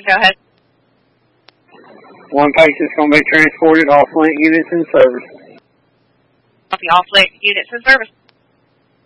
Go ahead. One patient's going to be transported off link units in service. Off link units in service.